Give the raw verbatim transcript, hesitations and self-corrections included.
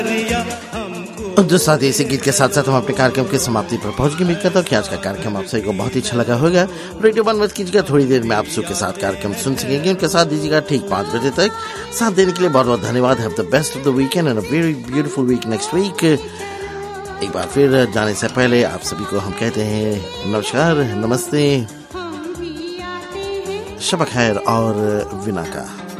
जो साथ इसी गीत के साथ साथ हम अपने कार्यक्रम की समाप्ति पर पहुंच गए। उम्मीद करता हूँ कि आज का कार्यक्रम आप सभी को बहुत ही अच्छा लगा होगा। रेडियो बंद मत कीजिएगा, थोड़ी देर में आप सब के साथ कार्यक्रम सुन सकेंगे। उनके साथ दीजिएगा ठीक पाँच बजे तक। साथ देने के लिए बहुत बहुत धन्यवाद। Have the best of the weekend and a very beautiful week next week. एक बार फिर जाने से पहले आप सभी को हम कहते हैं नमस्कार, नमस्ते, शब खैर और विनाका।